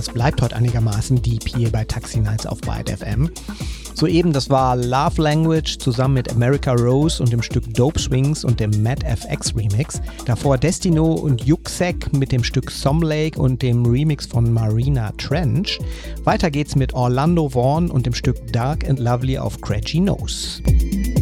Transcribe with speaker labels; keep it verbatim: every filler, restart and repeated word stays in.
Speaker 1: es bleibt heute einigermaßen deep hier bei Taxi Nights auf Byte F M. Soeben, das war Love Language zusammen mit America Rose und dem Stück Dope Swings und dem Matt F X Remix. Davor Destino und Yuksek mit dem Stück Some Lake und dem Remix von Marina Trench. Weiter geht's mit Orlando Vaughn und dem Stück Dark and Lovely auf Cratchy Nose.